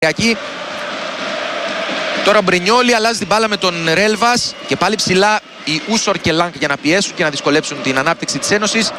Αυστριακή. Τώρα ο Μπρινιόλι αλλάζει την μπάλα με τον Ρέλβας και πάλι ψηλά οι Ούσορ και Λάνκ για να πιέσουν και να δυσκολέψουν την ανάπτυξη της Ένωσης.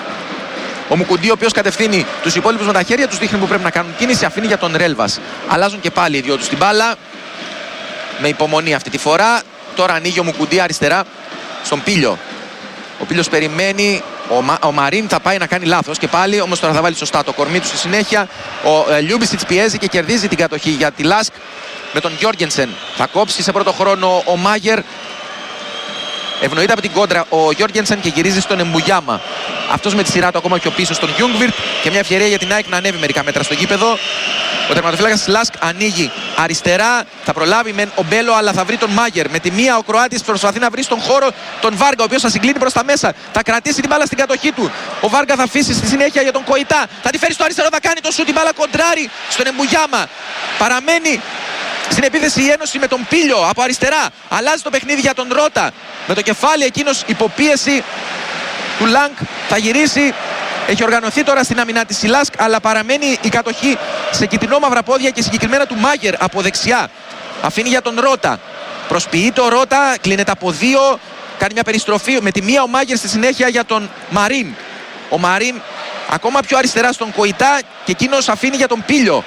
Ο Μουκουντή, ο οποίος κατευθύνει τους υπόλοιπους με τα χέρια, τους δείχνει που πρέπει να κάνουν κίνηση, αφήνει για τον Ρέλβας. Αλλάζουν και πάλι οι δυο τους την μπάλα. Με υπομονή αυτή τη φορά. Τώρα ανοίγει ο Μουκουντή αριστερά στον Πίλιο. Ο Πίλιος περιμένει. Ο Μαρίν θα πάει να κάνει λάθος και πάλι, όμως τώρα θα βάλει σωστά το κορμί του στη συνέχεια. Ο Λιούμπισιτς πιέζει και κερδίζει την κατοχή για τη Λάσκ με τον Γιόργενσεν. Θα κόψει σε πρώτο χρόνο ο Μάγερ. Ευνοείται από την κόντρα ο Γιόργενσεν και γυρίζει στον Εμπουγιάμα. Αυτός με τη σειρά του ακόμα πιο πίσω στον Γιούγκβιρτ και μια ευκαιρία για την ΑΕΚ να ανέβει μερικά μέτρα στο γήπεδο. Ο τερματοφύλακας της Λάσκ ανοίγει αριστερά. Θα προλάβει μεν ο Μπέλο, αλλά θα βρει τον Μάγερ. Με τη μία ο Κροάτης προσπαθεί να βρει στον χώρο τον Βάργα, ο οποίος θα συγκλίνει προς τα μέσα. Θα κρατήσει την μπάλα στην κατοχή του. Ο Βάργα θα αφήσει στη συνέχεια για τον Κοϊτά. Θα τη φέρει στο αριστερό, θα κάνει το σουτ. Την μπάλα κοντράρει στον Εμπουγιάμα. Παραμένει στην επίθεση η Ένωση με τον Πίλιο από αριστερά. Αλλάζει το παιχνίδι για τον Ρώτα. Με το κεφάλι εκείνος υποπίεση του Λάνκ θα γυρίσει. Έχει οργανωθεί τώρα στην αμυνά της Λάσκ, αλλά παραμένει η κατοχή σε κιτρινόμαυρα πόδια και συγκεκριμένα του Μάγερ από δεξιά. Αφήνει για τον Ρώτα. Προσποιείται ο Ρώτα, κλείνεται από δύο. Κάνει μια περιστροφή με τη μία ο Μάγερ στη συνέχεια για τον Μαρίν. Ο Μαρίν ακόμα πιο αριστερά στον Κοϊτά και εκείνος αφήνει για τον Πίλιο.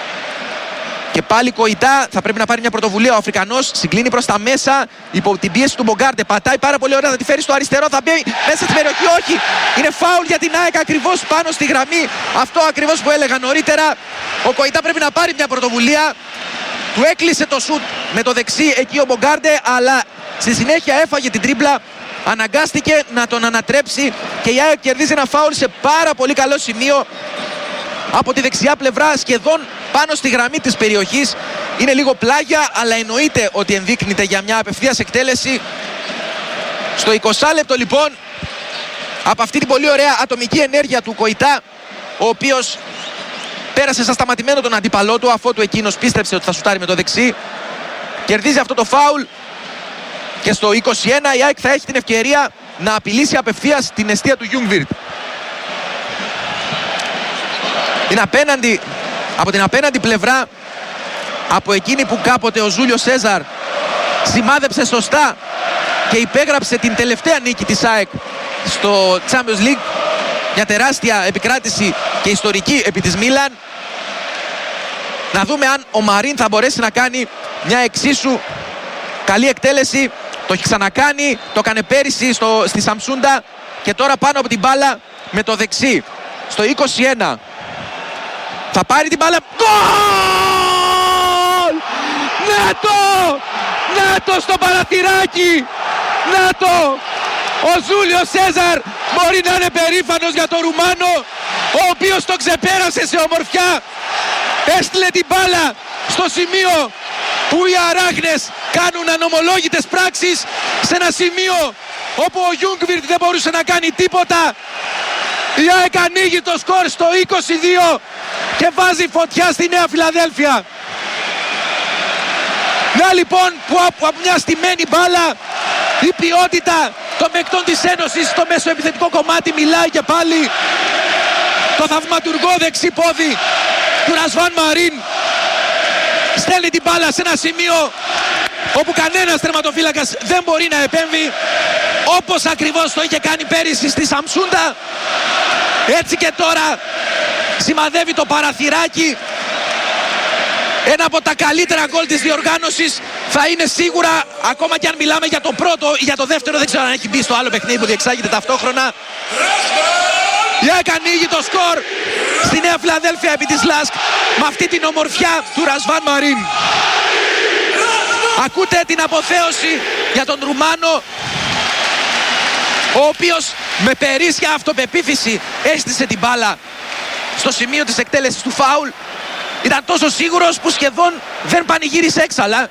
Και πάλι Κοϊτά θα πρέπει να πάρει μια πρωτοβουλία. Ο Αφρικανός συγκλίνει προς τα μέσα υπό την πίεση του Μπογκάρντε. Πατάει πάρα πολύ ωραία, θα τη φέρει στο αριστερό. Θα μπει μέσα στην περιοχή. Όχι! Είναι φάουλ για την ΑΕΚ ακριβώς πάνω στη γραμμή. Αυτό ακριβώς που έλεγα νωρίτερα. Ο Κοϊτά πρέπει να πάρει μια πρωτοβουλία. Του έκλεισε το σουτ με το δεξί εκεί ο Μπογκάρντε, αλλά στη συνέχεια έφαγε την τρίμπλα. Αναγκάστηκε να τον ανατρέψει και η ΑΕΚ κερδίζει ένα φάουλ σε πάρα πολύ καλό σημείο. Από τη δεξιά πλευρά, σχεδόν πάνω στη γραμμή της περιοχής. Είναι λίγο πλάγια, αλλά εννοείται ότι ενδείκνυται για μια απευθείας εκτέλεση. Στο 20 λεπτό λοιπόν, από αυτή την πολύ ωραία ατομική ενέργεια του Κοϊτά, ο οποίος πέρασε σαν σταματημένο τον αντίπαλό του, αφότου εκείνος πίστεψε ότι θα σουτάρει με το δεξί, κερδίζει αυτό το φάουλ και στο 21 η ΑΕΚ θα έχει την ευκαιρία να απειλήσει απευθείας την εστία του Γιούγκβιρτ. Είναι απέναντι, από την απέναντι πλευρά, από εκείνη που κάποτε ο Ζούλιο Σέζαρ σημάδεψε σωστά και υπέγραψε την τελευταία νίκη της ΑΕΚ στο Champions League. Μια τεράστια επικράτηση και ιστορική επί της Μίλαν. Να δούμε αν ο Μαρίν θα μπορέσει να κάνει μια εξίσου καλή εκτέλεση. Το έχει ξανακάνει, το έκανε πέρυσι στη Σαμσούντα και τώρα πάνω από την μπάλα με το δεξί. Στο 21 θα πάρει την μπάλα. Γκολ! Να το στο παραθυράκι! Να το! Ο Ζούλιο Σέζαρ μπορεί να είναι περήφανος για τον Ρουμάνο, ο οποίος το ξεπέρασε σε ομορφιά. Έστειλε την μπάλα στο σημείο που οι αράχνες κάνουν ανομολόγητες πράξεις, σε ένα σημείο όπου ο Γιούγκβιρτ δεν μπορούσε να κάνει τίποτα. Η ΑΕΚ ανοίγει το σκορ στο 22 και βάζει φωτιά στη Νέα Φιλαδέλφια. Να λοιπόν που από μια στημένη μπάλα η ποιότητα των παικτών της Ένωσης στο μεσοεπιθετικό κομμάτι μιλάει και πάλι. Το θαυματουργό δεξί πόδι του Ρασβάν Μαρίν στέλνει την μπάλα σε ένα σημείο όπου κανένας τερματοφύλακας δεν μπορεί να επέμβει, όπως ακριβώς το είχε κάνει πέρυσι στη Σαμσούντα. Έτσι και τώρα σημαδεύει το παραθυράκι. Ένα από τα καλύτερα γκολ της διοργάνωσης θα είναι σίγουρα, ακόμα και αν μιλάμε για το πρώτο ή για το δεύτερο, δεν ξέρω αν έχει μπει στο άλλο παιχνίδι που διεξάγεται ταυτόχρονα. Η ΑΕΚ ανοίγει το σκορ στη Νέα Φιλαδέλφια επί της Λάσκ με αυτή την ομορφιά του Ρασβάν Μαρίν. Ακούτε την αποθέωση για τον Ρουμάνο, ο οποίος με περίσσια αυτοπεποίθηση έστησε την μπάλα στο σημείο της εκτέλεσης του φάουλ. Ήταν τόσο σίγουρος που σχεδόν δεν πανηγύρισε έξαλα.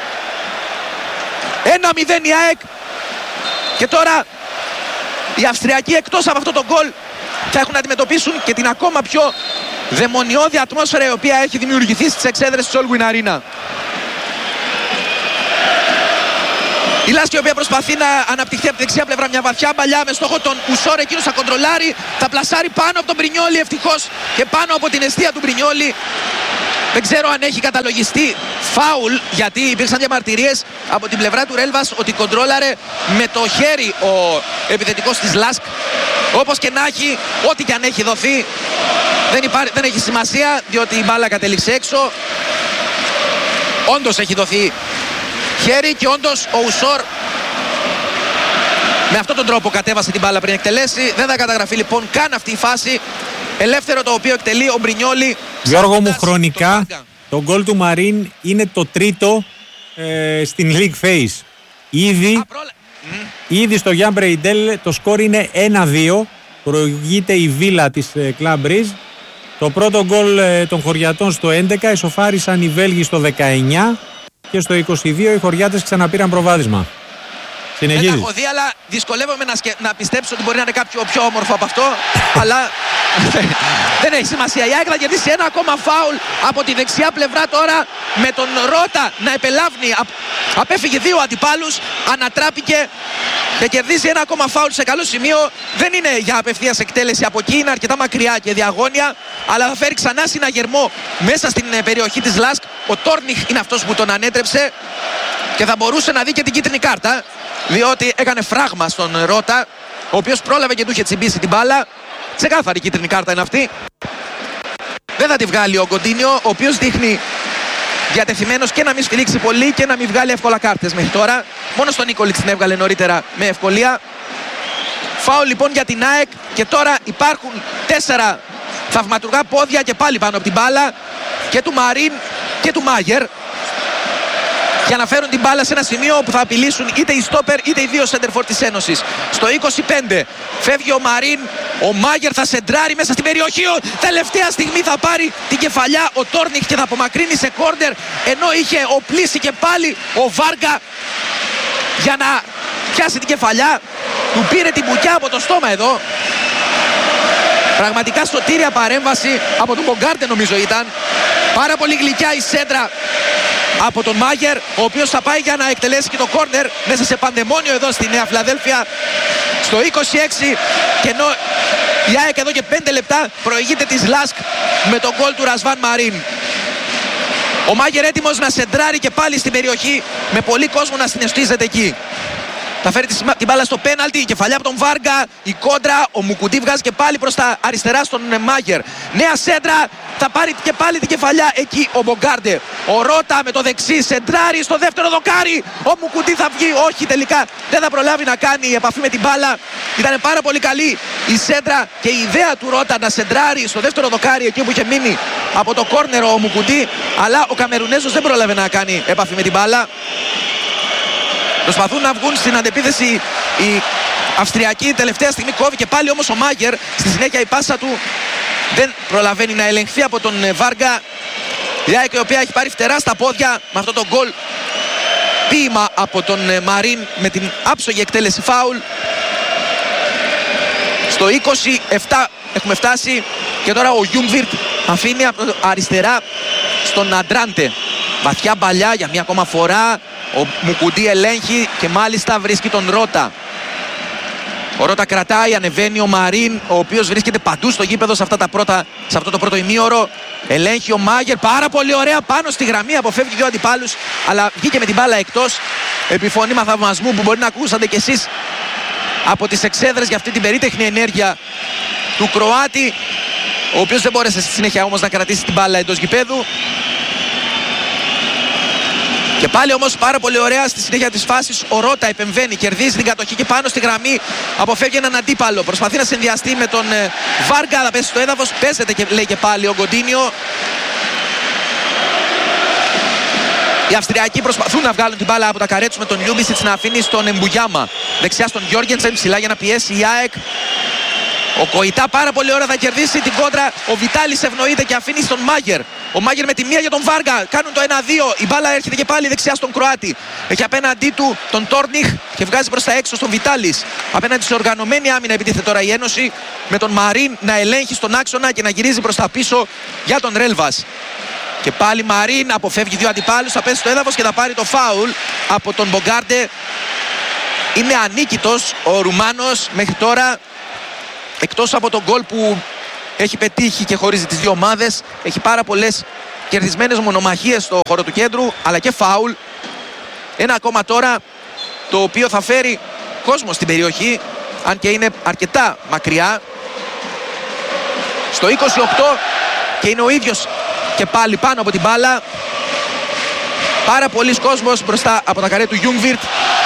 1-0 η ΑΕΚ. Και τώρα οι Αυστριακοί, εκτός από αυτό το γκολ, θα έχουν να αντιμετωπίσουν και την ακόμα πιο δαιμονιώδη ατμόσφαιρα η οποία έχει δημιουργηθεί στις εξέδρες της Όλγουιν Αρίνα. Η Λάσκ, η οποία προσπαθεί να αναπτυχθεί από τη δεξιά πλευρά, μια βαθιά παλιά με στόχο τον Ουσόρ, εκείνος θα κοντρολάρει, θα πλασάρει πάνω από τον Μπρινιόλι ευτυχώς και πάνω από την εστία του Μπρινιόλι. Δεν ξέρω αν έχει καταλογιστεί φάουλ, γιατί υπήρξαν διαμαρτυρίες από την πλευρά του Ρέλβας ότι κοντρόλαρε με το χέρι ο επιθετικός της Λάσκ. Όπως και να έχει, ό,τι και αν έχει δοθεί, δεν έχει σημασία, διότι η μπάλα κατέληξε έξω. Όντως έχει δοθεί χέρι και όντως ο Ουσόρ με αυτόν τον τρόπο κατέβασε την μπάλα πριν εκτελέσει. Δεν θα καταγραφεί λοιπόν καν αυτή η φάση. Ελεύθερο το οποίο εκτελεί ο Μπρινιόλι. Γιώργο μου, χρονικά το γκολ του Μαρίν είναι το τρίτο στην League Phase. Ήδη στο Γιάν Μπρεϊντέλ το σκορ είναι 1-2. Προηγείται η Βίλα της Club Brugge. Το πρώτο γκολ των χωριατών στο 11 ισοφάρισαν οι Βέλγοι στο 19 και στο 22 οι χωριάτες ξαναπήραν προβάδισμα. Συνεχίζει. Δεν τα έχω δει, αλλά δυσκολεύομαι να πιστέψω ότι μπορεί να είναι κάποιο πιο όμορφο από αυτό. Αλλά δεν έχει σημασία. Η ΑΕΚ θα κερδίσει ένα ακόμα φάουλ από τη δεξιά πλευρά τώρα, με τον Ρώτα να επελάβνει. Απέφυγε δύο αντιπάλους, ανατράπηκε και κερδίζει ένα ακόμα φάουλ σε καλό σημείο. Δεν είναι για απευθείας εκτέλεση από εκεί, είναι αρκετά μακριά και διαγώνια, αλλά θα φέρει ξανά συναγερμό μέσα στην περιοχή της Λάσκ. Ο Τόρνιχ είναι αυτός που τον ανέτρεψε και θα μπορούσε να δει και την κίτρινη κάρτα, διότι έκανε φράγμα στον Ρώτα, ο οποίος πρόλαβε και του είχε τσιμπήσει την μπάλα. Ξεκάθαρη κίτρινη κάρτα είναι αυτή. Δεν θα τη βγάλει ο Κοντίνιο, ο οποίος δείχνει διατεθειμένος και να μην σφυρίξει πολύ και να μην βγάλει εύκολα κάρτες μέχρι τώρα. Μόνο στον Νίκολιτς την έβγαλε νωρίτερα με ευκολία. Φάουλ λοιπόν για την ΑΕΚ και τώρα υπάρχουν 4 θαυματουργά πόδια και πάλι πάνω από την μπάλα, και του Μαρίν και του Μάγερ, για να φέρουν την μπάλα σε ένα σημείο που θα απειλήσουν είτε οι στόπερ είτε οι δύο σέντερφορ της Ένωσης. Στο 25 φεύγει ο Μαρίν, ο Μάγερ θα σεντράρει μέσα στην περιοχή, τελευταία στιγμή θα πάρει την κεφαλιά ο Τόρνιχ και θα απομακρύνει σε κόρνερ, ενώ είχε οπλίσει και πάλι ο Βάργα για να πιάσει την κεφαλιά. Του πήρε την μπουκιά από το στόμα εδώ. Πραγματικά σωτήρια παρέμβαση από τον Μπογκάρτε νομίζω ήταν. Πάρα πολύ γλυκιά η σέντρα από τον Μάγερ, ο οποίος θα πάει για να εκτελέσει και το κόρνερ μέσα σε πανδαιμόνιο εδώ στη Νέα Φιλαδέλφια. Στο 26, και ενώ η ΑΕΚ εδώ και 5 λεπτά προηγείται της Λάσκ με τον γκολ του Ρασβάν Μαρίν. Ο Μάγερ έτοιμος να σεντράρει και πάλι στην περιοχή, με πολύ κόσμο να συναισθίζεται εκεί. Θα φέρει την μπάλα στο πέναλτι, η κεφαλιά από τον Βάργα, η κόντρα, ο Μουκουντή βγάζει και πάλι προς τα αριστερά στον Μάγερ. Νέα σέντρα, θα πάρει και πάλι την κεφαλιά εκεί ο Μπογκάρντε. Ο Ρώτα με το δεξί σεντράρει στο δεύτερο δοκάρι. Ο Μουκουντή θα βγει, όχι τελικά δεν θα προλάβει να κάνει επαφή με την μπάλα. Ήταν πάρα πολύ καλή η σέντρα και η ιδέα του Ρώτα να σεντράρει στο δεύτερο δοκάρι, εκεί που είχε μείνει από το κόρνερο ο Μουκουντή, αλλά ο Καμερουνέζος δεν πρόλαβε να κάνει επαφή με την μπάλα. Προσπαθούν να βγουν στην αντεπίθεση οι Αυστριακοί. Τελευταία στιγμή κόβει και πάλι όμως ο Μάγερ. Στη συνέχεια η πάσα του δεν προλαβαίνει να ελεγχθεί από τον Βάργα. Η ΑΕΚ, η οποία έχει πάρει φτερά στα πόδια με αυτό το γκολ ποίημα από τον Μαρίν με την άψογη εκτέλεση φάουλ. Στο 27 έχουμε φτάσει και τώρα ο Γιούγκβιρτ αφήνει αριστερά στον Αντράντε. Βαθιά μπαλιά για μια ακόμα φορά. Ο Μουκουντή ελέγχει και μάλιστα βρίσκει τον Ρώτα. Ο Ρώτα κρατάει, ανεβαίνει ο Μαρίν, ο οποίος βρίσκεται παντού στο γήπεδο σε αυτό το πρώτο ημίωρο. Ελέγχει ο Μάγερ, πάρα πολύ ωραία πάνω στη γραμμή, αποφεύγει δύο αντιπάλους, αλλά βγήκε με την μπάλα εκτός. Επιφωνήμα θαυμασμού που μπορεί να ακούσατε κι εσείς από τις εξέδρες για αυτή την περίτεχνη ενέργεια του Κροάτη, ο οποίος δεν μπόρεσε στη συνέχεια όμως να κρατήσει την μπάλα εντός γηπέδου. Και πάλι όμως πάρα πολύ ωραία στη συνέχεια της φάσης ο Ρώτα επεμβαίνει, κερδίζει την κατοχή και πάνω στη γραμμή αποφεύγει έναν αντίπαλο. Προσπαθεί να συνδυαστεί με τον Βάργα, θα πέσει στο έδαφος, παίζεται και λέει και πάλι ο Κοντίνιο. Οι Αυστριακοί προσπαθούν να βγάλουν την μπάλα από τα καρέ τους με τον Λιούμπισιτς να αφήνει στον Εμπουγιάμα. Δεξιά στον Γιώργενσεν, ψηλά για να πιέσει η ΑΕΚ. Ο Κοϊτά πάρα πολύ ωραία θα κερδίσει την κόντρα. Ο Βιτάλης ευνοείται και αφήνει στον Μάγερ. Ο Μάγερ με τη μία για τον Βάργα. Κάνουν το 1-2. Η μπάλα έρχεται και πάλι δεξιά στον Κροάτη. Έχει απέναντί του τον Τόρνιχ και βγάζει προς τα έξω στον Βιτάλης. Απέναντι σε οργανωμένη άμυνα επιτίθεται τώρα η Ένωση. Με τον Μαρίν να ελέγχει στον άξονα και να γυρίζει προς τα πίσω για τον Ρέλβας. Και πάλι Μαρίν αποφεύγει δύο αντιπάλους. Θα πέσει στο έδαφος και θα πάρει το φάουλ από τον Μπογκάρντε. Είναι ανίκητος ο Ρουμάνος μέχρι τώρα. Εκτός από τον γκολ που έχει πετύχει και χωρίζει τις δύο ομάδες. Έχει πάρα πολλές κερδισμένες μονομαχίες στο χώρο του κέντρου, αλλά και φάουλ. Ένα ακόμα τώρα, το οποίο θα φέρει κόσμο στην περιοχή, αν και είναι αρκετά μακριά. Στο 28 και είναι ο ίδιος και πάλι πάνω από την μπάλα. Πάρα πολλοί κόσμος μπροστά από τα καρέ του Ljungvirth.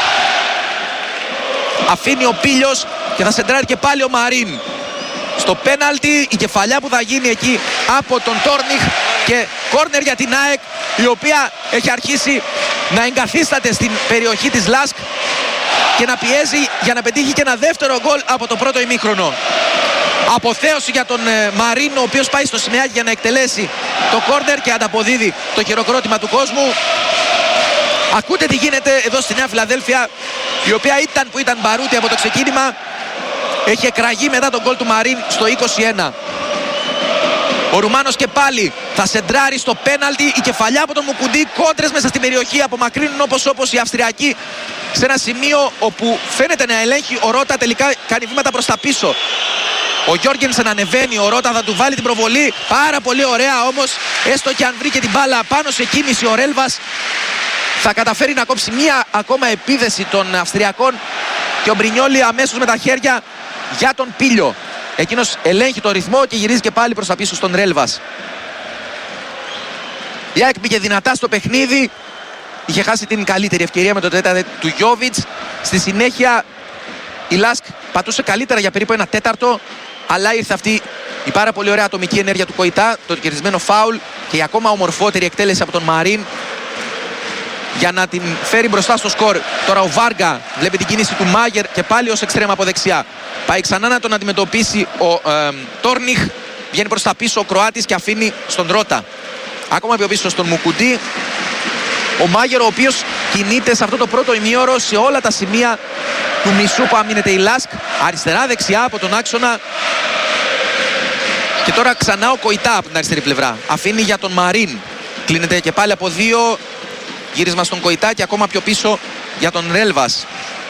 Αφήνει ο Πίλιος και θα σεντράρει και πάλι ο Μαρίν. Στο πέναλτι η κεφαλιά που θα γίνει εκεί από τον Τόρνιχ και κόρνερ για την ΑΕΚ, η οποία έχει αρχίσει να εγκαθίσταται στην περιοχή της Λάσκ και να πιέζει για να πετύχει και ένα δεύτερο γκολ από το πρώτο ημίχρονο. Αποθέωση για τον Μαρίν, ο οποίος πάει στο σημαίακι για να εκτελέσει το κόρνερ και ανταποδίδει το χειροκρότημα του κόσμου. Ακούτε τι γίνεται εδώ στη Νέα Φιλαδέλφια, η οποία ήταν που ήταν μπαρούτη από το ξεκίνημα. Έχει εκραγεί μετά τον γκολ του Μαρίν στο 21. Ο Ρουμάνος και πάλι θα σεντράρει στο πέναλτι. Η κεφαλιά από τον Μουκουντή, κόντρες μέσα στην περιοχή απομακρύνουν όπως οι Αυστριακοί, σε ένα σημείο όπου φαίνεται να ελέγχει ο Ρώτα, τελικά κάνει βήματα προς τα πίσω. Ο Γιώργενσεν ανεβαίνει, ο Ρώτα θα του βάλει την προβολή. Πάρα πολύ ωραία όμως, έστω και αν βρήκε την μπάλα πάνω σε κίνηση ο Ρέλβας, θα καταφέρει να κόψει μία ακόμα επίδεση των Αυστριακών και ο Μπρινιόλι αμέσως με τα χέρια για τον Πίλιο. Εκείνος ελέγχει το ρυθμό και γυρίζει και πάλι προς τα πίσω στον Ρέλβας. Η ΑΕΚ πήγε δυνατά στο παιχνίδι. Είχε χάσει την καλύτερη ευκαιρία με το τέταρτο του Γιόβιτς. Στη συνέχεια η Λάσκ πατούσε καλύτερα για περίπου ένα τέταρτο, αλλά ήρθε αυτή η πάρα πολύ ωραία ατομική ενέργεια του Κοϊτά, το κερδισμένο φάουλ και η ακόμα ομορφότερη εκτέλεση από τον Μαρίν για να την φέρει μπροστά στο σκορ. Τώρα ο Βάργα βλέπει την κίνηση του Μάγερ και πάλι ως εξτρέμα από δεξιά. Πάει ξανά να τον αντιμετωπίσει ο Τόρνιχ. Βγαίνει προς τα πίσω ο Κροάτης και αφήνει στον Ρώτα. Ακόμα πιο πίσω στον Μουκουντή. Ο Μάγερ, ο οποίος κινείται σε αυτό το πρώτο ημίωρο σε όλα τα σημεία του μισού που αμήνεται η Λάσκ. Αριστερά, δεξιά από τον άξονα. Και τώρα ξανά ο Κοϊτά από την αριστερή πλευρά. Αφήνει για τον Μαρίν. Κλείνεται και πάλι από δύο. Γύρισμα στον Κοϊτά και ακόμα πιο πίσω για τον Ρέλβας.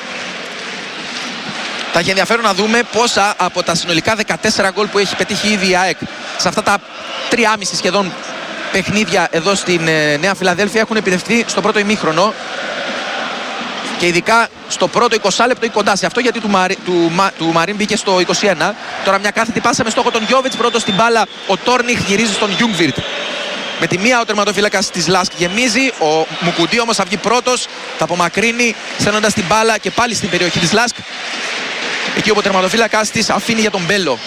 Θα έχει ενδιαφέρον να δούμε πόσα από τα συνολικά 14 γκολ που έχει πετύχει ήδη η ΑΕΚ σε αυτά τα 3,5 σχεδόν παιχνίδια εδώ στην Νέα Φιλαδέλφια έχουν επιτευχθεί στο πρώτο ημίχρονο. Και ειδικά στο πρώτο 20 λεπτό ή κοντά σε αυτό, γιατί του Μαρίν μπήκε στο 21. Τώρα μια κάθετη πάσα με στόχο τον Γιόβιτς. Πρώτο στην μπάλα ο Τόρνιχ, γυρίζει στον Ljungvirth. Με τη μία ο τερματοφύλακας της Λάσκ γεμίζει. Ο Μουκουντή όμως θα βγει πρώτος. Θα απομακρύνει στέλνοντας την μπάλα και πάλι στην περιοχή της Λάσκ. Εκεί όπου ο τερματοφύλακας της αφήνει για τον Μπέλο.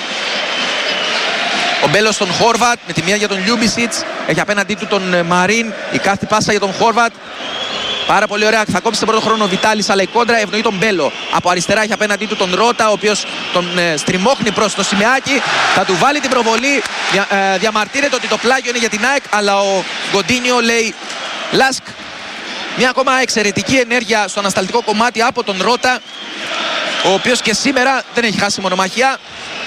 Ο Μπέλο στον Χόρβατ με τη μία για τον Λιούμπισιτς. Έχει απέναντί του τον Μαρίν. Η κάθε πάσα για τον Χόρβατ. Πάρα πολύ ωραία. Θα κόψει τον πρώτο χρόνο ο Βιτάλης, αλλά η κόντρα ευνοεί τον Μπέλο. Από αριστερά έχει απέναντί του τον Ρώτα, ο οποίος τον στριμώχνει προς το σημαίακι. Θα του βάλει την προβολή. Διαμαρτύρεται ότι το πλάγιο είναι για την ΑΕΚ, αλλά ο Γκοντίνιο λέει Λάσκ. Μια ακόμα εξαιρετική ενέργεια στο ανασταλτικό κομμάτι από τον Ρώτα, ο οποίος και σήμερα δεν έχει χάσει μονομαχία.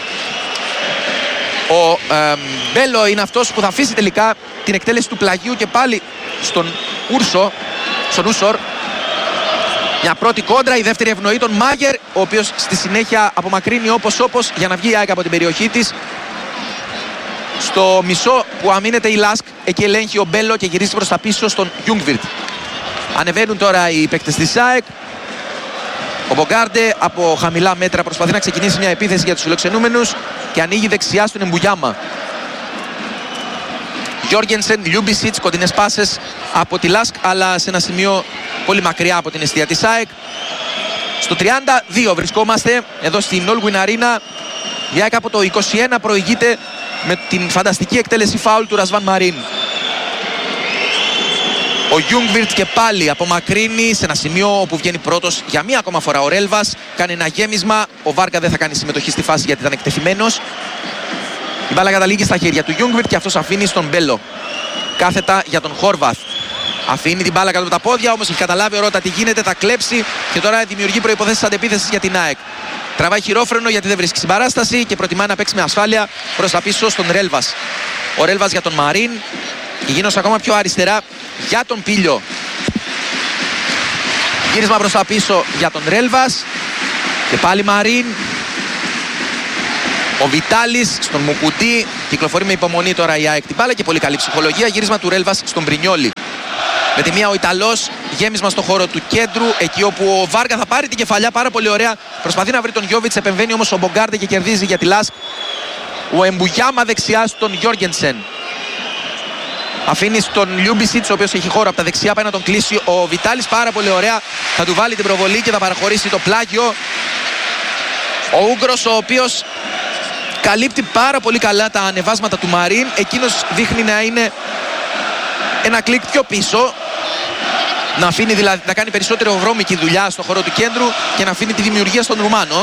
Ο Μπέλο είναι αυτός που θα αφήσει τελικά την εκτέλεση του πλαγίου και πάλι στον Ούσορ. Μια πρώτη κόντρα, η δεύτερη ευνοεί τον Μάγερ, ο οποίος στη συνέχεια απομακρύνει όπως για να βγει η ΑΕΚ από την περιοχή της. Στο μισό που αμήνεται η Λάσκ, εκεί ελέγχει ο Μπέλο και γυρίζει προς τα πίσω στον Ljungvirth. Ανεβαίνουν τώρα οι παίκτες της ΑΕΚ. Ο Μπογκάρντε από χαμηλά μέτρα προσπαθεί να ξεκινήσει μια επίθεση για τους φιλοξενούμενους και ανοίγει δεξιά στον Εμπουγιάμα. Γιώργενσεν, Λιούμπισιτς, κοντινές πάσες από τη Λάσκ, αλλά σε ένα σημείο πολύ μακριά από την εστία της ΑΕΚ. Στο 32 βρισκόμαστε εδώ στην Όλγουιν Αρίνα. Η ΑΕΚ από το 21 προηγείται με την φανταστική εκτέλεση φάουλ του Ρασβάν Μαρίν. Ο Ljungvirth και πάλι απομακρύνει σε ένα σημείο όπου βγαίνει πρώτος για μία ακόμα φορά ο Ρέλβας. Κάνει ένα γέμισμα. Ο Βάργα δεν θα κάνει συμμετοχή στη φάση γιατί ήταν εκτεθειμένος. Η μπάλα καταλήγει στα χέρια του Ljungvirth και αυτός αφήνει στον Μπέλο. Κάθετα για τον Χόρβαθ. Αφήνει την μπάλα κάτω από τα πόδια, όμως έχει καταλάβει ο Ρώτα τι γίνεται, θα κλέψει και τώρα δημιουργεί προϋποθέσεις αντεπίθεσης για την ΑΕΚ. Τραβάει χειρόφρενο γιατί δεν βρίσκει συμπαράσταση και προτιμά να παίξει με ασφάλεια προς τα πίσω στον Ρέλβας. Ο Ρέλβας για τον Μαρίν και γίνος ακόμα πιο αριστερά για τον Πίλιο. Γύρισμα προς τα πίσω για τον Ρέλβας και πάλι Μαρίν. Ο Βιτάλης στον Μουκουντή. Κυκλοφορεί με υπομονή τώρα η ΑΕΚ την μπάλα και πολύ καλή ψυχολογία. Γύρισμα του Ρέλβας στον Μπρινιόλι. Με τη μία ο Ιταλός, γέμισμα στο χώρο του κέντρου, εκεί όπου ο Βάργα θα πάρει την κεφαλιά πάρα πολύ ωραία. Προσπαθεί να βρει τον Γιόβιτς, επεμβαίνει όμως ο Μπογκάρντε και κερδίζει για τη Λάσκ. Ο Εμπουγιάμα δεξιά στον Γιόργενσεν. Αφήνει στον Λιούμπισιτς, ο οποίος έχει χώρο από τα δεξιά, πάει να τον κλείσει. Ο Βιτάλης πάρα πολύ ωραία θα του βάλει την προβολή και θα παραχωρήσει το πλάγιο. Ο Ούγκρος, ο οποίος καλύπτει πάρα πολύ καλά τα ανεβάσματα του Μαρίν. Εκείνος δείχνει να είναι ένα κλικ πιο πίσω. Να αφήνει δηλαδή να κάνει περισσότερο βρώμικη δουλειά στο χώρο του κέντρου και να αφήνει τη δημιουργία στον Ρουμάνο.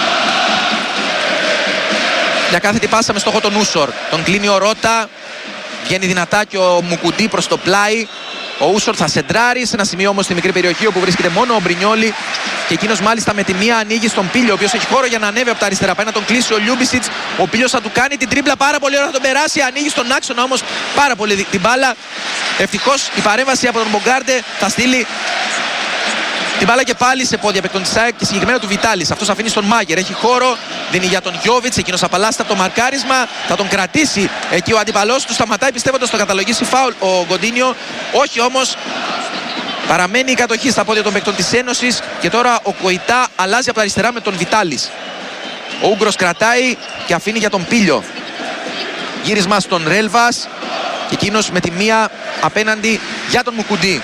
Για κάθετη πάσα με στόχο τον Ούσορ. Τον κλείνει ο Ρώτα. Βγαίνει δυνατά και ο Μουκουντή προς το πλάι. Ο Ούσορ θα σεντράρει σε ένα σημείο όμως στη μικρή περιοχή όπου βρίσκεται μόνο ο Μπρινιόλι. Και εκείνος μάλιστα με τη μία ανοίγει στον Πίλιο, ο οποίος έχει χώρο για να ανέβει από τα αριστερά. Πάει να τον κλείσει ο Λιούμπισιτς. Ο Πίλιος θα του κάνει την τρίπλα πάρα πολύ ωραία, θα τον περάσει. Ανοίγει στον άξονα όμως πάρα πολύ την μπάλα. Ευτυχώς η παρέμβαση από τον Μπογκάρντε θα στείλει την μπάλα και πάλι σε πόδια παικτών της ΑΕΚ και συγκεκριμένα του Βιτάλης. Αυτός αφήνει στον Μάγερ. Έχει χώρο, δίνει για τον Γιόβιτς. Εκείνος απαλλάσσεται από το μαρκάρισμα. Θα τον κρατήσει εκεί ο αντίπαλός του. Σταματάει πιστεύοντας το καταλογίσει φάουλ ο Γκοντίνιο. Όχι όμως. Παραμένει η κατοχή στα πόδια των παικτών της Ένωσης. Και τώρα ο Κοϊτά αλλάζει από τα αριστερά με τον Βιτάλης. Ο Ούγκρος κρατάει και αφήνει για τον Πίλιο. Γύρισμα στον Ρέλβας. Και εκείνος με τη μία απέναντι για τον Μουκουντή.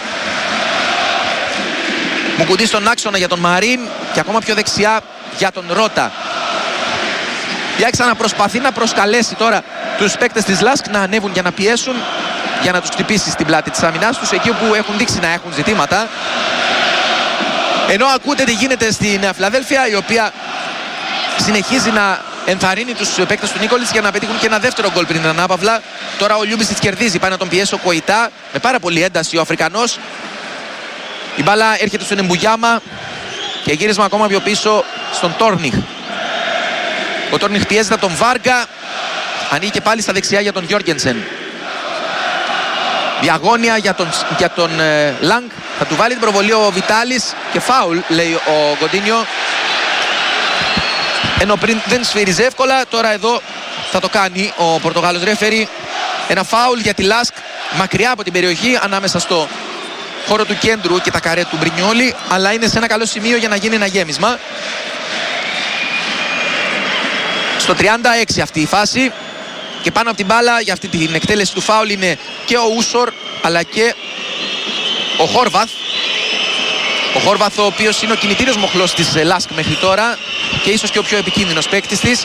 Μουκουντή στον άξονα για τον Μαρίν και ακόμα πιο δεξιά για τον Ρώτα. Η ΑΕΚ ξαναπροσπαθεί να προσκαλέσει τώρα τους παίκτες της Λάσκ να ανέβουν για να πιέσουν, για να τους χτυπήσει στην πλάτη της άμυνάς τους, εκεί όπου έχουν δείξει να έχουν ζητήματα. Ενώ ακούτε τι γίνεται στη Νέα Φιλαδέλφια, η οποία συνεχίζει να ενθαρρύνει τους παίκτες του Νίκολιτς για να πετύχουν και ένα δεύτερο γκολ πριν την ανάπαυλα. Τώρα ο Λιούμπισιτς κερδίζει, πάει να τον πιέσει ο Κοϊτά με πάρα πολύ ένταση ο Αφρικανός. Η μπάλα έρχεται στον Εμπουγιάμα και γύρισμα ακόμα πιο πίσω στον Τόρνιχ. Ο Τόρνιχ πιέζεται από τον Βάργα. Ανοίγει και πάλι στα δεξιά για τον Γιόργενσεν. Διαγώνια για τον Λάγκ. Θα του βάλει την προβολή ο Βιτάλης και φάουλ, λέει ο Γκοντίνιο. Ενώ πριν δεν σφύριζε εύκολα, τώρα εδώ θα το κάνει ο Πορτογάλος ρέφερι. Ένα φάουλ για τη Λάσκ μακριά από την περιοχή, ανάμεσα στο χώρο του κέντρου και τα καρέ του Μπρινιόλι, αλλά είναι σε ένα καλό σημείο για να γίνει ένα γέμισμα. Στο 36 αυτή η φάση και πάνω από την μπάλα για αυτή την εκτέλεση του φάουλ είναι και ο Ούσορ αλλά και ο Χόρβαθ. Ο Χόρβαθ, ο οποίος είναι ο κινητήριος μοχλός της Λάσκ μέχρι τώρα και ίσως και ο πιο επικίνδυνος παίκτης της.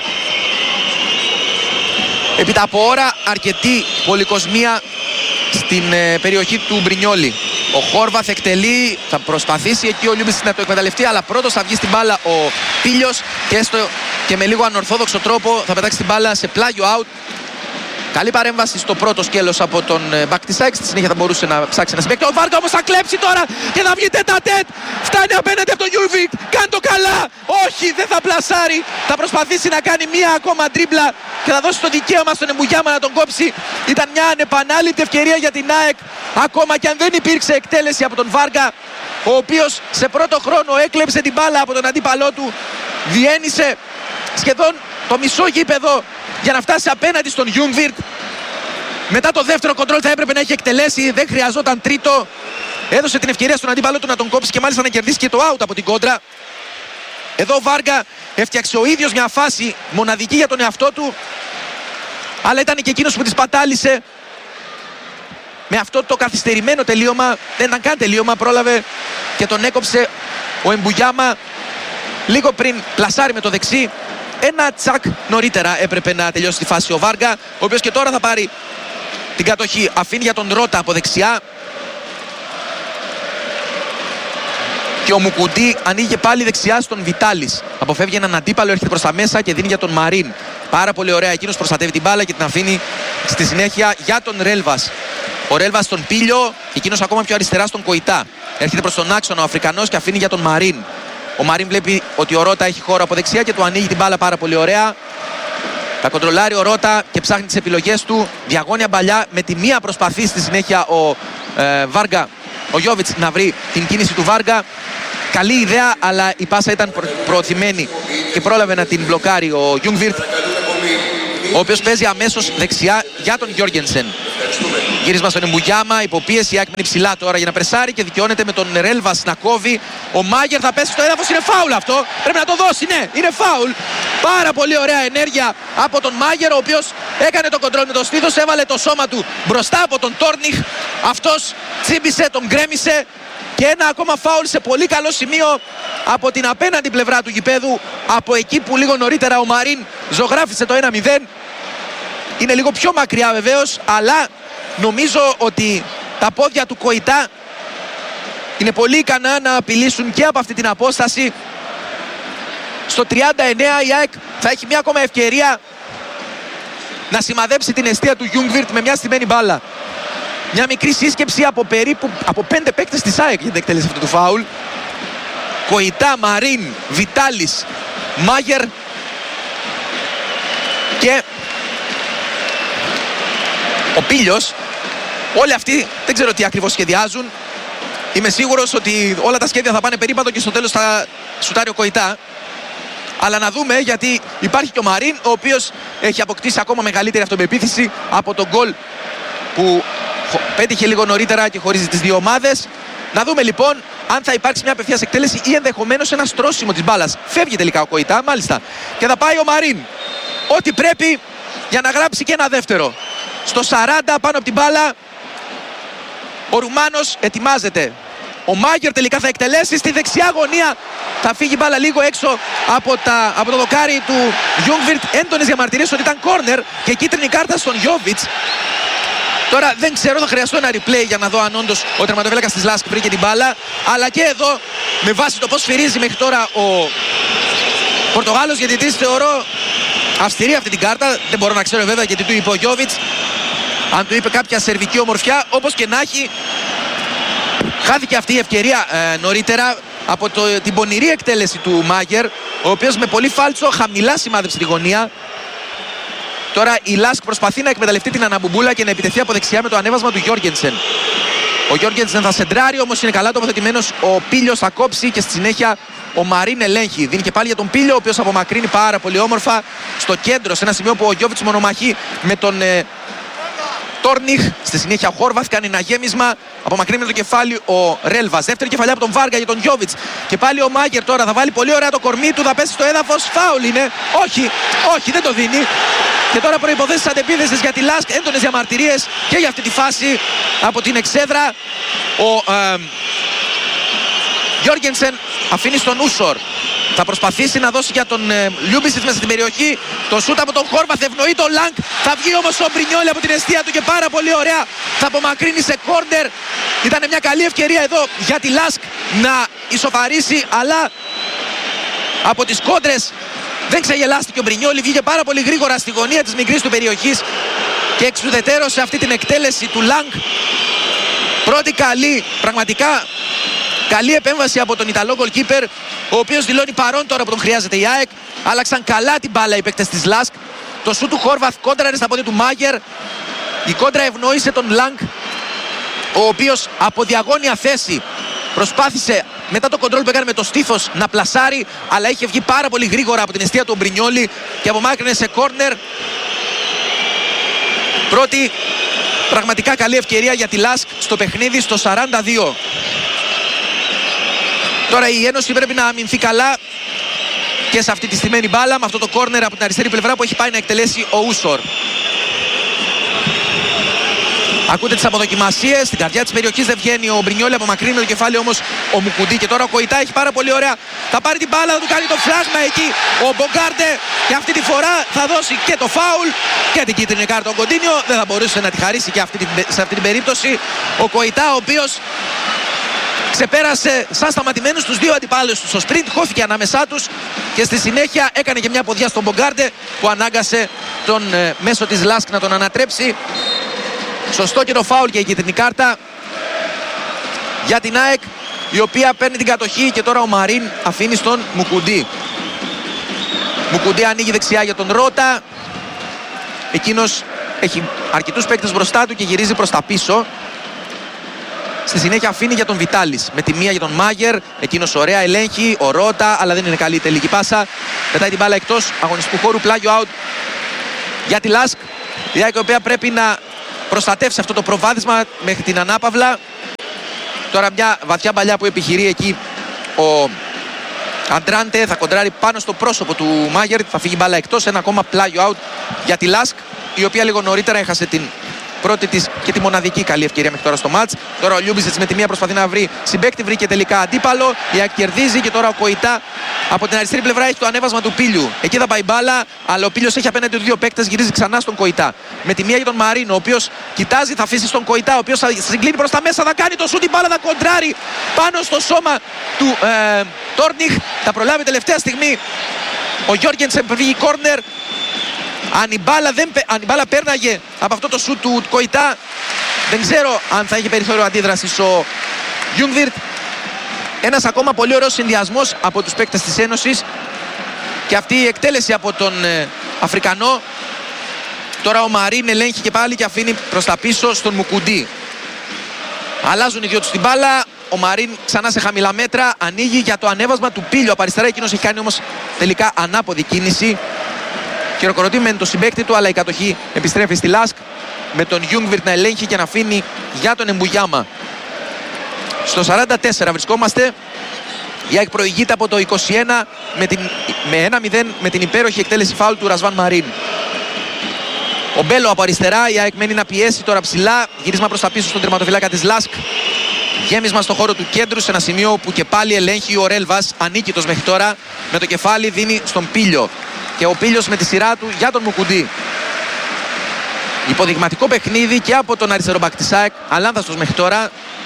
Έπειτα από ώρα αρκετή πολυκοσμία στην περιοχή του Μπρινιόλι. Ο Χόρβαθ εκτελεί, θα προσπαθήσει εκεί ο Λιούμπισιτς να το εκμεταλλευτεί, αλλά πρώτος θα βγει στην μπάλα ο Πίλιος και έστω και με λίγο ανορθόδοξο τρόπο θα πετάξει την μπάλα σε πλάγιο out. Καλή παρέμβαση στο πρώτο σκέλος από τον back της ΑΕΚ. Στη συνέχεια θα μπορούσε να ψάξει ένα συμπαίκτη. Ο Βάργα όμως θα κλέψει τώρα και θα βγει τέτα-τέτ. Φτάνει απέναντι από τον Γιούβικ. Κάνει το καλά. Όχι, δεν θα πλασάρει. Θα προσπαθήσει να κάνει μία ακόμα τρίπλα και θα δώσει το δικαίωμα στον Εμπουγιάμα να τον κόψει. Ήταν μια ανεπανάληπτη ευκαιρία για την ΑΕΚ. Ακόμα και αν δεν υπήρξε εκτέλεση από τον Βάργα, ο οποίος σε πρώτο χρόνο έκλεψε την μπάλα από τον αντίπαλό του. Διένυσε σχεδόν το μισό γήπεδο για να φτάσει απέναντι στον Γιούγκβιρτ. Μετά το δεύτερο κοντρόλ θα έπρεπε να έχει εκτελέσει, δεν χρειαζόταν τρίτο. Έδωσε την ευκαιρία στον αντίπαλό του να τον κόψει και μάλιστα να κερδίσει και το out από την κόντρα. Εδώ ο Βάργα έφτιαξε ο ίδιος μια φάση μοναδική για τον εαυτό του, αλλά ήταν και εκείνος που τη πατάλησε. Με αυτό το καθυστερημένο τελείωμα, δεν ήταν καν τελείωμα, πρόλαβε και τον έκοψε ο Εμπουγιάμα λίγο πριν πλασάρει με το δεξί. Ένα τσακ νωρίτερα έπρεπε να τελειώσει τη φάση ο Βάργα, ο οποίος και τώρα θα πάρει την κατοχή. Αφήνει για τον Ρώτα από δεξιά. Και ο Μουκουντή ανοίγει πάλι δεξιά στον Βιτάλης. Αποφεύγει έναν αντίπαλο, έρχεται προς τα μέσα και δίνει για τον Μαρίν. Πάρα πολύ ωραία, εκείνος προστατεύει την μπάλα και την αφήνει στη συνέχεια για τον Ρέλβας. Ο Ρέλβας στον Πίλιο, εκείνος ακόμα πιο αριστερά στον Κοϊτά. Έρχεται προς τον άξονα ο Αφρικανός και αφήνει για τον Μαρίν. Ο Μαρίν βλέπει ότι ο Ρώτα έχει χώρο από δεξιά και του ανοίγει την μπάλα πάρα πολύ ωραία. Θα κοντρολάρει ο Ρώτα και ψάχνει τις επιλογές του. Διαγώνια μπαλιά, με τη μία προσπαθεί στη συνέχεια ο Βάργα, ο Γιόβιτς, να βρει την κίνηση του Βάργα. Καλή ιδέα, αλλά η πάσα ήταν προωθημένη και πρόλαβε να την μπλοκάρει ο Γιούγκβιρτ. ο οποίος παίζει αμέσως δεξιά για τον Γιώργενσεν. Γύρισμα στον Εμπουγιάμα, υποπίεση, η ΑΕΚ είναι ψηλά τώρα για να πρεσάρει και δικαιώνεται με τον Ρέλβας να κόβει. Ο Μάγερ θα πέσει στο έδαφος, είναι φάουλ αυτό, πρέπει να το δώσει, ναι, είναι φάουλ. Πάρα πολύ ωραία ενέργεια από τον Μάγερ, ο οποίος έκανε το κοντρόλ με το στήθος, έβαλε το σώμα του μπροστά από τον Τόρνιχ. Αυτός τσίμπησε, τον γκρέμισε. Και ένα ακόμα φάουλ σε πολύ καλό σημείο από την απέναντι πλευρά του γηπέδου, από εκεί που λίγο νωρίτερα ο Μαρίν ζωγράφισε το 1-0. Είναι λίγο πιο μακριά βεβαίως, αλλά νομίζω ότι τα πόδια του Κοϊτά είναι πολύ ικανά να απειλήσουν και από αυτή την απόσταση. Στο 39 η ΑΕΚ θα έχει μια ακόμα ευκαιρία να σημαδέψει την εστία του Γιούγκβιρτ με μια στημένη μπάλα. Μια μικρή σύσκεψη από περίπου 5 παίκτες της ΑΕΚ για την εκτέλεση αυτού του φάουλ. Κοϊτά, Μαρίν, Βιτάλης, Μάγερ και ο Πίλιος. Όλοι αυτοί δεν ξέρω τι ακριβώς σχεδιάζουν. Είμαι σίγουρος ότι όλα τα σχέδια θα πάνε περίπατο και στο τέλος θα σουτάρει ο Κοϊτά. Αλλά να δούμε, γιατί υπάρχει και ο Μαρίν, ο οποίος έχει αποκτήσει ακόμα μεγαλύτερη αυτοπεποίθηση από τον γκολ που πέτυχε λίγο νωρίτερα και χωρίζει τις δύο ομάδες. Να δούμε λοιπόν αν θα υπάρξει μια απευθείας εκτέλεση ή ενδεχομένως ένα στρώσιμο της μπάλας. Φεύγει τελικά ο Κοϊτά, μάλιστα. Και θα πάει ο Μαρίν. Ό,τι πρέπει για να γράψει και ένα δεύτερο. Στο 40 πάνω από την μπάλα ο Ρουμάνος ετοιμάζεται. Ο Μάγερ τελικά θα εκτελέσει στη δεξιά γωνία. Θα φύγει μπάλα λίγο έξω από το δοκάρι του Γιούγκβιρτ. Έντονες διαμαρτυρίες ότι ήταν κόρνερ και κίτρινη κάρτα στον Γιόβιτς. Τώρα δεν ξέρω, θα χρειαστώ ένα replay για να δω αν όντως ο τερματοφύλακας της Λάσκ βρήκε την μπάλα. Αλλά και εδώ, με βάση το πώς σφυρίζει μέχρι τώρα ο Πορτογάλος διαιτητής, θεωρώ αυστηρή αυτή την κάρτα. Δεν μπορώ να ξέρω βέβαια γιατί του είπε ο Γιόβιτς. Αν του είπε κάποια σερβική ομορφιά, όπως και να έχει, χάθηκε αυτή η ευκαιρία νωρίτερα από την πονηρή εκτέλεση του Μάγερ, ο οποίος με πολύ φάλτσο χαμηλά σημάδεψε τη γωνία. Τώρα η Λάσκ προσπαθεί να εκμεταλλευτεί την αναμπουμπούλα και να επιτεθεί από δεξιά με το ανέβασμα του Γιώργενσεν. Ο Γιώργενσεν θα σεντράρει, όμως είναι καλά τοποθετημένος. Ο Πίλιος θα κόψει και στη συνέχεια ο Μαρίν ελέγχει. Δίνει και πάλι για τον Πίλιο, ο οποίος απομακρύνει πάρα πολύ όμορφα στο κέντρο, σε ένα σημείο που ο Γιόβιτς μονομαχεί με τον Τόρνιχ. Στη συνέχεια ο Χόρβαθ κάνει ένα γέμισμα. Απομακρύνει με το κεφάλι ο Ρέλβας. Δεύτερη κεφαλιά από τον Βάργα για τον Γιόβιτς. Και πάλι ο Μάγερ τώρα θα βάλει πολύ ωραία το κορμί του. Θα πέσει στο έδαφος. Φάουλ είναι. Όχι, δεν το δίνει. Και τώρα προϋποθέσεις αντεπίθεσης για τη Λάσκ. Έντονες διαμαρτυρίες και για αυτή τη φάση από την εξέδρα. Ο Γιώργενσεν αφήνει στον Ούσορ. Θα προσπαθήσει να δώσει για τον Λιούμπισιτς μέσα στην περιοχή. Το σούτ από τον Χόρβαθ ευνοεί τον Λάνκ. Θα βγει όμως ο Μπρινιόλι από την εστία του και πάρα πολύ ωραία θα απομακρύνει σε κόρνερ. Ήταν μια καλή ευκαιρία εδώ για τη Λάσκ να ισοφαρίσει, αλλά από τις κόντρες δεν ξεγελάστηκε ο Μπρινιόλι. Βγήκε πάρα πολύ γρήγορα στη γωνία της μικρής του περιοχής και εξουδετερώσε αυτή την εκτέλεση του Λάνκ. Πρώτη καλή, πραγματικά καλή επέμβαση από τον Ιταλό γκολκίπερ, ο οποίος δηλώνει παρόν τώρα που τον χρειάζεται η ΑΕΚ. Άλλαξαν καλά την μπάλα οι παίκτες της Λάσκ. Το σου του Χόρβαθ κόντραρε στα πόδια του Μάγερ. Η κόντρα ευνόησε τον Λάνκ, ο οποίος από διαγώνια θέση προσπάθησε μετά το κοντρόλ που έκανε με το στήθος να πλασάρει, αλλά είχε βγει πάρα πολύ γρήγορα από την εστία του Μπρινιόλι και απομάκρυνε σε κόρνερ. Πρώτη πραγματικά καλή ευκαιρία για τη Λάσκ στο παιχνίδι στο 42. Τώρα η Ένωση πρέπει να αμυνθεί καλά και σε αυτή τη στημένη μπάλα με αυτό το κόρνερ από την αριστερή πλευρά που έχει πάει να εκτελέσει ο Ούσορ. Ακούτε τις αποδοκιμασίες, στην καρδιά της περιοχής δεν βγαίνει ο Μπρινιόλι, απομακρύνει με το κεφάλι όμως ο Μουκουντή. Και τώρα ο Κοϊτά έχει πάρα πολύ ωραία, θα πάρει την μπάλα, θα του κάνει το φράγμα εκεί ο Μπογκάρντε και αυτή τη φορά θα δώσει και το φάουλ και την κίτρινη κάρτα ο Κοντίνιο. Δεν θα μπορούσε να τη χαρίσει και σε αυτή την περίπτωση ο Κοϊτά, ο οποίος ξεπέρασε σαν σταματημένους τους δύο αντιπάλους του στο σπριντ, χώθηκε ανάμεσά τους και στη συνέχεια έκανε και μια ποδιά στον Μπογκάρντε που ανάγκασε τον μέσο της Λάσκ να τον ανατρέψει. Σωστό και το φάουλ και η κίτρινη κάρτα για την ΑΕΚ, η οποία παίρνει την κατοχή και τώρα ο Μαρίν αφήνει στον Μουκουντή. Μουκουντή ανοίγει δεξιά για τον Ρώτα. Εκείνος έχει αρκετούς παίκτες μπροστά του και γυρίζει προς τα πίσω. Στη συνέχεια αφήνει για τον Βιτάλης. Με τη μία για τον Μάγερ. Εκείνος ωραία ελέγχει. Ο Ρώτα, αλλά δεν είναι καλή η τελική πάσα. Πετάει την μπάλα εκτός αγωνιστικού χώρου. Πλάγιο out για τη Λάσκ. Η ΑΕΚ η οποία πρέπει να προστατεύσει αυτό το προβάδισμα μέχρι την ανάπαυλα. Τώρα μια βαθιά παλιά που επιχειρεί εκεί ο Αντράντε, θα κοντράρει πάνω στο πρόσωπο του Μάγερ, θα φύγει μπάλα εκτός, ένα ακόμα πλάγιο out για τη Λάσκ, η οποία λίγο νωρίτερα έχασε την πρώτη της και τη μοναδική καλή ευκαιρία μέχρι τώρα στο μάτς. Τώρα ο Λιούμπισιτς με τη μία προσπαθεί να βρει συμπαίκτη, βρήκε τελικά αντίπαλο, η ΑΕΚ κερδίζει και τώρα ο Κοϊτά από την αριστερή πλευρά έχει το ανέβασμα του Πίλιου. Εκεί θα πάει μπάλα, αλλά ο Πίλιος έχει απέναντι του δύο παίκτες, γυρίζει ξανά στον Κοϊτά. Με τη μία για τον Μαρίνο, ο οποίος κοιτάζει, θα αφήσει στον Κοϊτά, ο οποίος θα συγκλίνει προς τα μέσα, θα κάνει το σούτ, η μπάλα θα κοντράρει πάνω στο σώμα του Τόρνιχ. Θα προλάβει τελευταία στιγμή ο Γιώργενσεν, βγει κόρνερ. Αν η μπάλα πέρναγε από αυτό το σούτ του Κοϊτά, δεν ξέρω αν θα είχε περιθώριο αντίδρασης ο Γιούγκβιρτ. Ένας ακόμα πολύ ωραίος συνδυασμός από τους παίκτες της Ένωσης και αυτή η εκτέλεση από τον Αφρικανό. Τώρα ο Μαρίν ελέγχει και πάλι και αφήνει προς τα πίσω στον Μουκουντή. Αλλάζουν οι δυο τους την μπάλα. Ο Μαρίν ξανά σε χαμηλά μέτρα, ανοίγει για το ανέβασμα του Πίλιο από αριστερά. Εκείνος έχει κάνει όμως τελικά ανάποδη κίνηση. Χειροκροτεί με το συμπαίκτη του, αλλά η κατοχή επιστρέφει στη Λάσκ με τον Γιούγκβιρτ να ελέγχει και να αφήνει για τον Εμπουγιάμα. Στο 44 βρισκόμαστε. Η ΑΕΚ προηγείται από το 21 με 1-0 με την υπέροχη εκτέλεση φάουλ του Ρασβάν Μαρίν. Ο Μπέλο από αριστερά, η ΑΕΚ μένει να πιέσει τώρα ψηλά. Γύρισμα προς τα πίσω στον τερματοφυλάκα της Λάσκ. Γέμισμα στο χώρο του κέντρου, σε ένα σημείο που και πάλι ελέγχει ο Ρέλβας, ανίκητος μέχρι τώρα. Με το κεφάλι δίνει στον Πίλιο. Και ο Πίλιος με τη σειρά του για τον Μουκουντή. Υποδειγματικό παιχνίδι και από τον αριστερό μπακ της ΑΕΚ, αλάνθαστος μέχρι τώρα.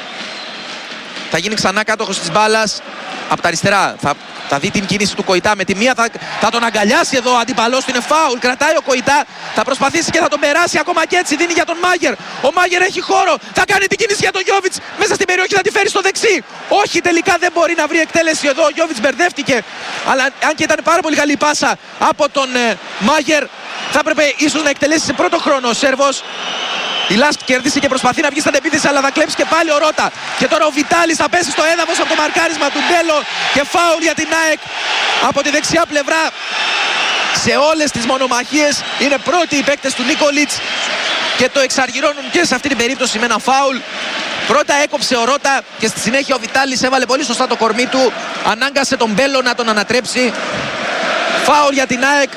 Θα γίνει ξανά κάτοχος της μπάλας από τα αριστερά. Θα δει την κίνηση του Κοϊτά με τη μία, θα τον αγκαλιάσει εδώ ο αντίπαλος του, είναι φάουλ, κρατάει ο Κοϊτά, θα προσπαθήσει και θα τον περάσει ακόμα και έτσι, δίνει για τον Μάγερ. Ο Μάγερ έχει χώρο, θα κάνει την κίνηση για τον Γιόβιτς, μέσα στην περιοχή θα τη φέρει στο δεξί. Όχι, τελικά δεν μπορεί να βρει εκτέλεση εδώ, ο Γιόβιτς μπερδεύτηκε, αλλά αν και ήταν πάρα πολύ καλή η πάσα από τον Μάγερ, θα έπρεπε ίσως να εκτελέσει σε πρώτο χρόνο ο Σέρβος. Η Λάσκ κερδίσει και προσπαθεί να βγει στην επίθεση, αλλά θα κλέψει και πάλι ο Ρώτα. Και τώρα ο Βιτάλης θα πέσει στο έδαφος από το μαρκάρισμα του Μπέλο και φάουλ για την ΑΕΚ από τη δεξιά πλευρά. Σε όλες τις μονομαχίες είναι πρώτοι οι παίκτες του Νίκολιτς και το εξαργυρώνουν και σε αυτή την περίπτωση με ένα φάουλ. Πρώτα έκοψε ο Ρώτα και στη συνέχεια ο Βιτάλης έβαλε πολύ σωστά το κορμί του, ανάγκασε τον Μπέλο να τον ανατρέψει. Φάουλ για την ΑΕΚ.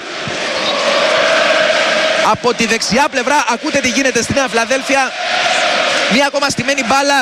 Από τη δεξιά πλευρά ακούτε τι γίνεται στη Νέα Φιλαδέλφια. Μία ακόμα στημένη μπάλα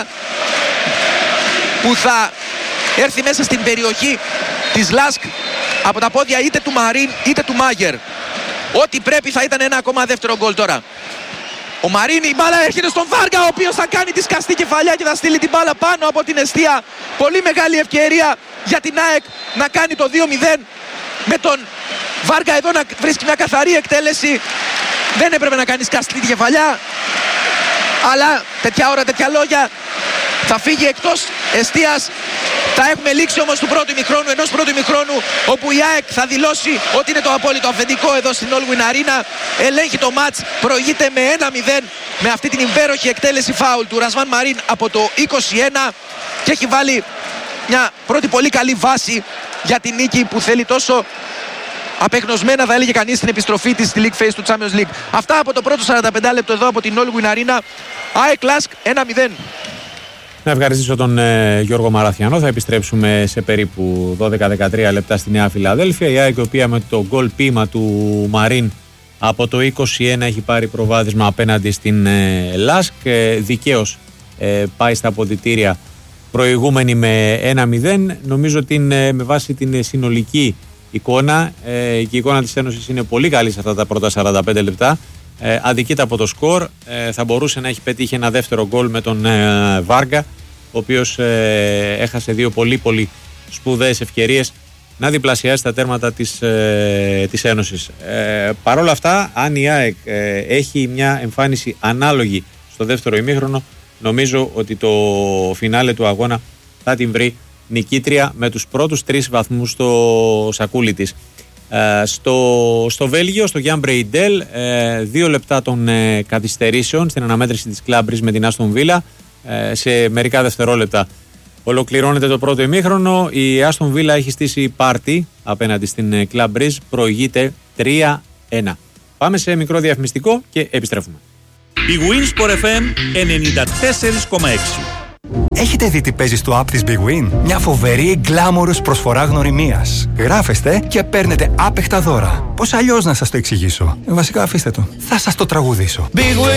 που θα έρθει μέσα στην περιοχή της Λάσκ από τα πόδια είτε του Μαρίν είτε του Μάγερ. Ό,τι πρέπει θα ήταν ένα ακόμα δεύτερο γκολ τώρα. Ο Μαρίν, η μπάλα έρχεται στον Βάργα, ο οποίος θα κάνει τη σκαστή κεφαλιά και θα στείλει την μπάλα πάνω από την εστία. Πολύ μεγάλη ευκαιρία για την ΑΕΚ να κάνει το 2-0 με τον Βάργα εδώ να βρίσκει μια καθαρή εκτέλεση. Δεν έπρεπε να κάνει σκαστή τη κεφαλιά, αλλά τέτοια ώρα, τέτοια λόγια, θα φύγει εκτός εστίας. Θα έχουμε λήξει όμως του πρώτου ημιχρόνου, ενός πρώτου ημιχρόνου, όπου η ΑΕΚ θα δηλώσει ότι είναι το απόλυτο αφεντικό εδώ στην Allwyn Arena. Ελέγχει το μάτς, προηγείται με 1-0 με αυτή την υπέροχη εκτέλεση φάουλ του Ρασβάν Μαρίν από το 21 και έχει βάλει μια πρώτη πολύ καλή βάση για την νίκη που θέλει τόσο απεγνωσμένα, θα έλεγε κανείς, στην επιστροφή της στη League Phase του Champions League. Αυτά από το πρώτο 45 λεπτό εδώ από την Allwyn Arena. ΑΕΚ Λάσκ 1-0. Να ευχαριστήσω τον Γιώργο Μαραθιανό. Θα επιστρέψουμε σε περίπου 12-13 λεπτά στη Νέα Φιλαδέλφια. Η ΑΕΚ, η οποία με το γκολ ποίημα του Μαρίν από το 21 έχει πάρει προβάδισμα απέναντι στην Λάσκ. Δικαίως πάει στα αποδυτήρια προηγούμενη με 1-0. Νομίζω ότι με βάση την συνολική εικόνα και η εικόνα της Ένωσης είναι πολύ καλή σε αυτά τα πρώτα 45 λεπτά. Αδικείται από το σκορ, θα μπορούσε να έχει πετύχει ένα δεύτερο γκολ με τον Βάργα, ο οποίος έχασε δύο πολύ σπουδαίες ευκαιρίες να διπλασιάσει τα τέρματα της Ένωσης. Παρ' όλα αυτά, αν η ΑΕΚ έχει μια εμφάνιση ανάλογη στο δεύτερο ημίχρονο, νομίζω ότι το φινάλε του αγώνα θα την βρει νικήτρια με τους πρώτους 3 βαθμούς στο σακούλι της. Στο Βέλγιο, στο Γιάν Μπρεϊντέλ, 2 λεπτά των καθυστερήσεων στην αναμέτρηση της Club Brugge με την Άστον Βίλα. Σε μερικά δευτερόλεπτα ολοκληρώνεται το πρώτο ημίχρονο. Η Άστον Βίλα έχει στήσει πάρτι απέναντι στην Club Brugge, προηγείται 3-1. Πάμε σε μικρό διαφημιστικό και επιστρέφουμε. Η Winsport FM 94,6. Έχετε δει τι παίζει στο app της Big Win? Μια φοβερή γκλάμορος προσφορά γνωριμίας. Γράφεστε και παίρνετε άπεχτα δώρα. Πώς αλλιώς να σας το εξηγήσω? Βασικά αφήστε το. Θα σας το τραγουδήσω. Big Win.